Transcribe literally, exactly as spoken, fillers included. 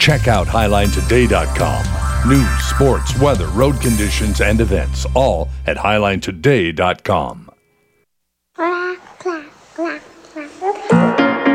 Check out highline today dot com. News, sports, weather, road conditions, and events, all at highline today dot com.